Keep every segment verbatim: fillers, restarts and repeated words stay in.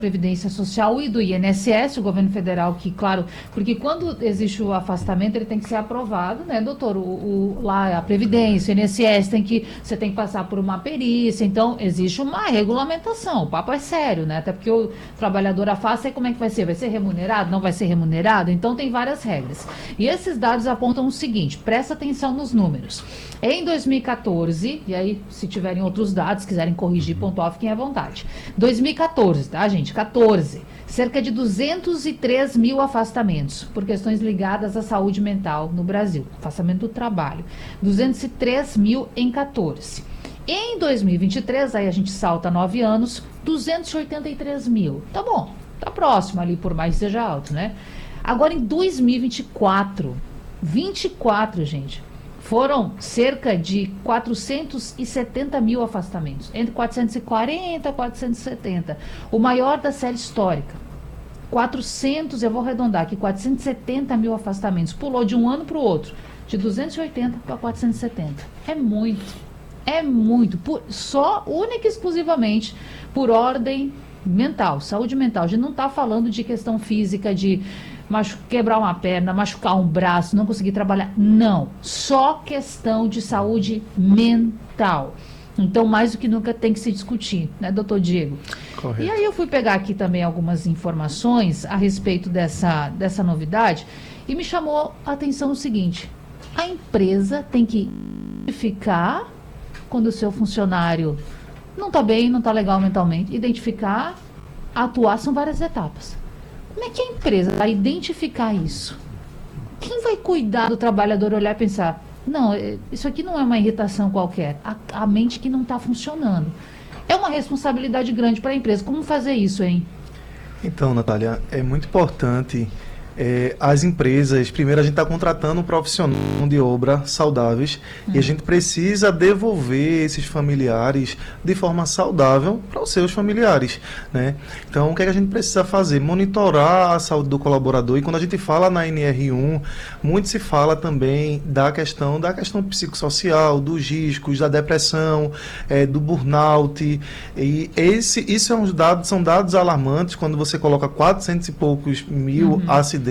Previdência Social e do I N S S, o governo federal, que, claro, porque quando existe o afastamento, ele tem que ser aprovado, né, doutor? O, o, lá a Previdência, o I N S S, tem que, você tem que passar por uma perícia, então existe uma regulamentação, o papo é sério, né? Até porque o trabalhador afasta, e como é que vai ser? Vai ser remunerado? Não vai ser remunerado? Então tem várias regras. E esses dados apontam o seguinte, presta atenção nos números. Em dois mil e quatorze, e aí, se tiverem outros dados, quiserem corrigir, pontuar, fiquem à vontade. dois mil e quatorze, tá, gente? quatorze. Cerca de duzentos e três mil afastamentos por questões ligadas à saúde mental no Brasil. Afastamento do trabalho. duzentos e três mil em quatorze. Em dois mil e vinte e três, aí a gente salta nove anos, duzentos e oitenta e três mil. Tá bom, tá próximo ali, por mais que seja alto, né? Agora, em dois mil e vinte e quatro, vinte e quatro, gente, foram cerca de quatrocentos e setenta mil afastamentos, entre quatrocentos e quarenta e quatrocentos e setenta, o maior da série histórica. quatrocentos, eu vou arredondar aqui, quatrocentos e setenta mil afastamentos, pulou de um ano para o outro, de duzentos e oitenta para quatrocentos e setenta. É muito, é muito, por, só, única e exclusivamente por ordem mental, saúde mental. A gente não está falando de questão física, de machu- quebrar uma perna, machucar um braço, não conseguir trabalhar. Não, só questão de saúde mental. Então, mais do que nunca tem que se discutir, né, doutor Diego? Correto. E aí eu fui pegar aqui também algumas informações a respeito dessa, dessa novidade e me chamou a atenção o seguinte, a empresa tem que identificar quando o seu funcionário não está bem, não está legal mentalmente, identificar, atuar, são várias etapas. Como é que a empresa vai identificar isso? Quem vai cuidar do trabalhador olhar e pensar, não, isso aqui não é uma irritação qualquer, a, a mente que não está funcionando. É uma responsabilidade grande para a empresa. Como fazer isso, hein? Então, Natália, é muito importante é, as empresas, primeiro a gente está contratando um profissional de obra saudáveis hum. e a gente precisa devolver esses familiares de forma saudável para os seus familiares, né? Então, o que, é que a gente precisa fazer? Monitorar a saúde do colaborador, e quando a gente fala na N R um, muito se fala também da questão, da questão psicossocial, dos riscos, da depressão, é, do burnout, e esse, isso é um dado, são dados alarmantes quando você coloca quatrocentos e poucos mil uhum. acidentes,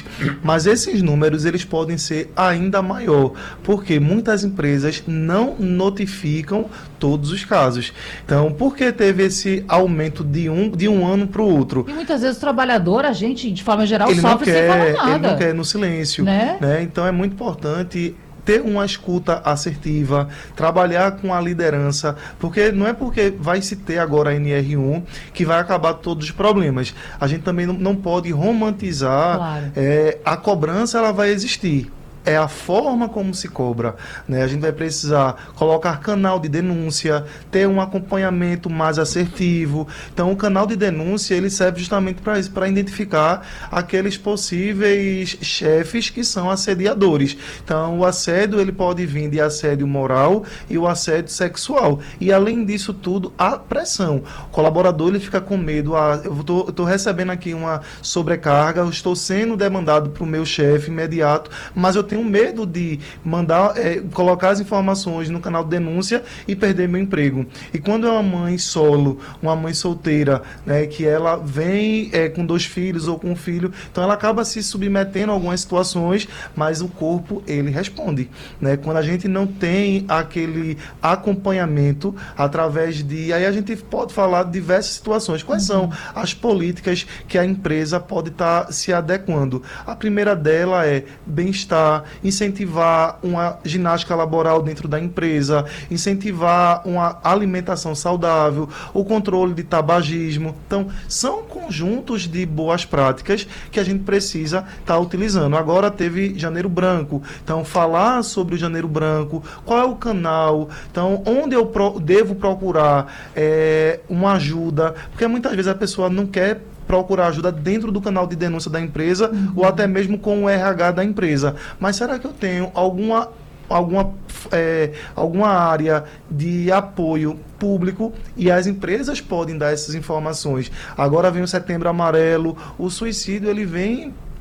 mas esses números eles podem ser ainda maior, porque muitas empresas não notificam todos os casos. Então, por que teve esse aumento de um, de um ano para o outro? E muitas vezes o trabalhador, a gente, de forma geral, ele sofre não quer, sem falar nada. Ele não quer no silêncio. Né? Né? Então, é muito importante ter uma escuta assertiva, trabalhar com a liderança, porque não é porque vai se ter agora a N R um que vai acabar todos os problemas. A gente também não, não pode romantizar, claro. é, a cobrança ela vai existir. É a forma como se cobra, né? A gente vai precisar colocar canal de denúncia, ter um acompanhamento mais assertivo. Então, o canal de denúncia ele serve justamente para isso, para identificar aqueles possíveis chefes que são assediadores. Então, o assédio ele pode vir de assédio moral e o assédio sexual. E, além disso tudo, a pressão. O colaborador ele fica com medo. Ah, eu estou recebendo aqui uma sobrecarga, eu estou sendo demandado para o meu chefe imediato, mas eu tenho medo de mandar, é, colocar as informações no canal de denúncia e perder meu emprego. E quando é uma mãe solo, uma mãe solteira, né, que ela vem é, com dois filhos ou com um filho, então ela acaba se submetendo a algumas situações, mas o corpo, ele responde. Né? Quando a gente não tem aquele acompanhamento através de... Aí a gente pode falar de diversas situações. Quais uhum. são as políticas que a empresa pode estar tá se adequando? A primeira dela é bem-estar, incentivar uma ginástica laboral dentro da empresa, incentivar uma alimentação saudável, o controle de tabagismo. Então, são conjuntos de boas práticas que a gente precisa estar tá utilizando. Agora teve Janeiro Branco, então falar sobre o Janeiro Branco, qual é o canal, então onde eu pro, devo procurar é, uma ajuda, porque muitas vezes a pessoa não quer procurar ajuda dentro do canal de denúncia da empresa uhum. ou até mesmo com o R H da empresa. Mas será que eu tenho alguma, alguma, é, alguma área de apoio público e as empresas podem dar essas informações? Agora vem o Setembro Amarelo, o suicídio ele vem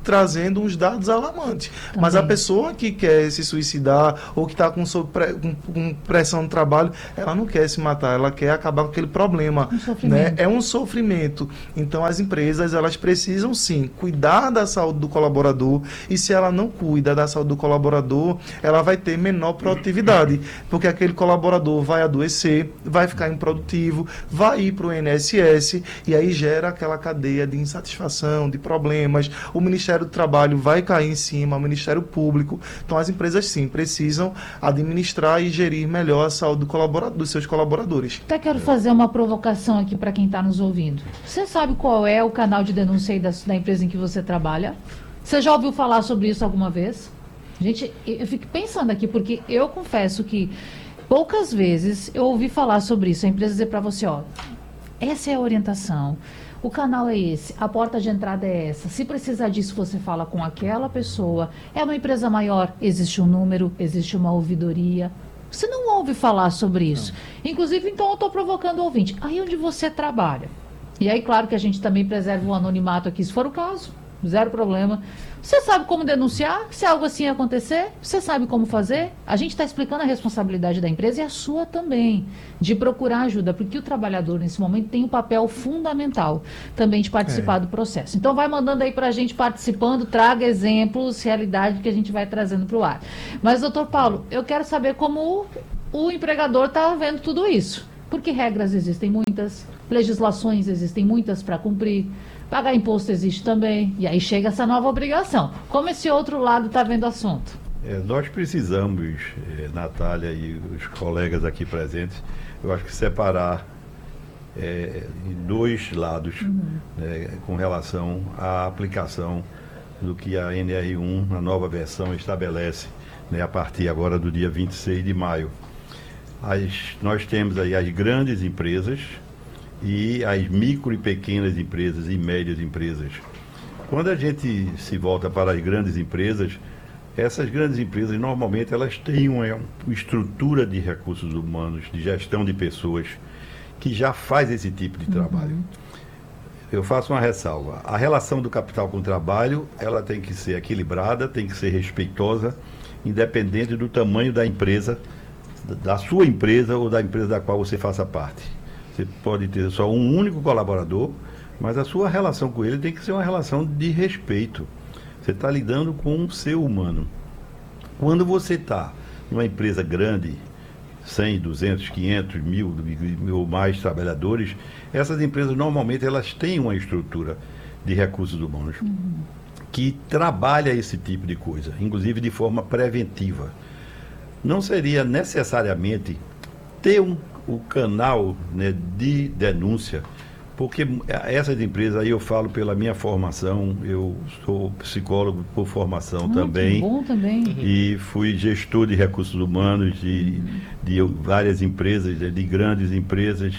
trazendo uns dados alarmantes. Também. Mas a pessoa que quer se suicidar ou que está com, com, com pressão no trabalho, ela não quer se matar, ela quer acabar com aquele problema. Um né? É um sofrimento. Então, as empresas, elas precisam, sim, cuidar da saúde do colaborador, e se ela não cuida da saúde do colaborador, ela vai ter menor produtividade, porque aquele colaborador vai adoecer, vai ficar improdutivo, vai ir para o I N S S, e aí gera aquela cadeia de insatisfação, de problemas. O Ministério do Trabalho vai cair em cima, o Ministério Público. Então, as empresas, sim, precisam administrar e gerir melhor a saúde do colaborador, dos seus colaboradores. Até quero fazer uma provocação aqui para quem está nos ouvindo. Você sabe qual é o canal de denúncia aí da, da empresa em que você trabalha? Você já ouviu falar sobre isso alguma vez? Gente, eu fico pensando aqui, porque eu confesso que poucas vezes eu ouvi falar sobre isso. A empresa dizer para você, ó, essa é a orientação, o canal é esse, a porta de entrada é essa. Se precisar disso, você fala com aquela pessoa. É uma empresa maior, existe um número, existe uma ouvidoria. Você não ouve falar sobre isso. Não. Inclusive, então, eu estou provocando o ouvinte. Aí onde você trabalha. E aí, claro que a gente também preserva o anonimato aqui, se for o caso. Zero problema. Você sabe como denunciar? Se algo assim acontecer, você sabe como fazer? A gente está explicando a responsabilidade da empresa e a sua também, de procurar ajuda, porque o trabalhador, nesse momento, tem um papel fundamental também de participar é. do processo. Então, vai mandando aí para a gente participando, traga exemplos, realidade que a gente vai trazendo para o ar. Mas, doutor Paulo, eu quero saber como o, o empregador está vendo tudo isso. Porque regras existem muitas, legislações existem muitas para cumprir. Pagar imposto existe também, e aí chega essa nova obrigação. Como esse outro lado está vendo o assunto? É, nós precisamos, é, Natália e os colegas aqui presentes, eu acho que separar é, em dois lados uhum. né, com relação à aplicação do que a N R um, a nova versão, estabelece né, a partir agora do dia vinte e seis de maio. As, nós temos aí as grandes empresas e as micro e pequenas empresas e médias empresas. Quando a gente se volta para as grandes empresas, essas grandes empresas normalmente elas têm uma estrutura de recursos humanos, de gestão de pessoas, que já faz esse tipo de uhum. trabalho. Eu faço uma ressalva. A relação do capital com o trabalho, ela tem que ser equilibrada, tem que ser respeitosa, independente do tamanho da empresa, da sua empresa ou da empresa da qual você faça parte. Você pode ter só um único colaborador, mas a sua relação com ele tem que ser uma relação de respeito. Você está lidando com um ser humano. Quando você está numa empresa grande, cem, duzentos, quinhentos, mil ou mais trabalhadores, essas empresas normalmente elas têm uma estrutura de recursos humanos uhum. que trabalha esse tipo de coisa, inclusive de forma preventiva. Não seria necessariamente ter um o canal né, de denúncia, porque essas empresas, aí eu falo pela minha formação, eu sou psicólogo por formação ah, também, que bom também, e fui gestor de recursos humanos de, uhum. de várias empresas, de grandes empresas,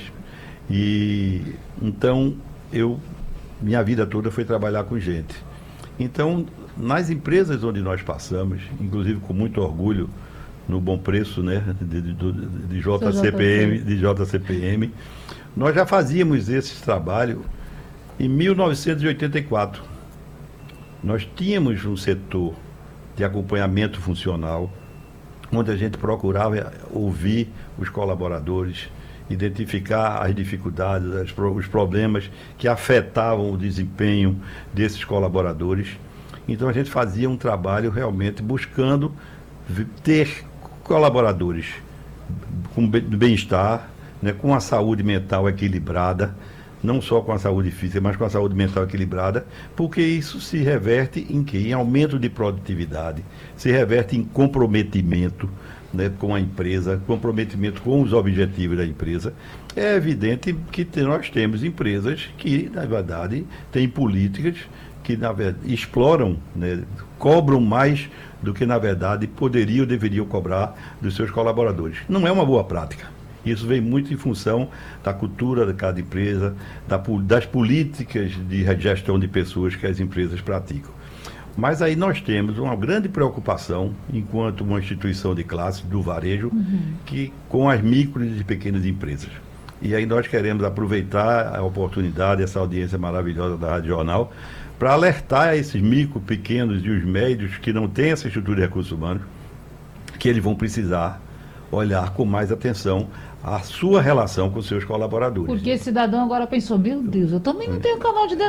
e então eu, minha vida toda foi trabalhar com gente. Então, nas empresas onde nós passamos, inclusive com muito orgulho, no Bom Preço, né, de, de, de, J C P M, de J C P M, nós já fazíamos esse trabalho em mil novecentos e oitenta e quatro. Nós tínhamos um setor de acompanhamento funcional, onde a gente procurava ouvir os colaboradores, identificar as dificuldades, as, os problemas que afetavam o desempenho desses colaboradores. Então a gente fazia um trabalho realmente buscando ter colaboradores com bem-estar, né, com a saúde mental equilibrada, não só com a saúde física, mas com a saúde mental equilibrada, porque isso se reverte em quê? Em aumento de produtividade, se reverte em comprometimento né, com a empresa, comprometimento com os objetivos da empresa. É evidente que nós temos empresas que, na verdade, têm políticas que, na verdade, exploram, né, cobram mais do que, na verdade, poderiam ou deveriam cobrar dos seus colaboradores. Não é uma boa prática. Isso vem muito em função da cultura de cada empresa, da, das políticas de gestão de pessoas que as empresas praticam. Mas aí nós temos uma grande preocupação, enquanto uma instituição de classe do varejo, uhum. que, com as micro e pequenas empresas. E aí nós queremos aproveitar a oportunidade, essa audiência maravilhosa da Rádio Jornal, para alertar esses micro, pequenos e os médios que não têm essa estrutura de recursos humanos, que eles vão precisar olhar com mais atenção a sua relação com seus colaboradores. Porque cidadão agora pensou, meu Deus, eu também não tenho canal de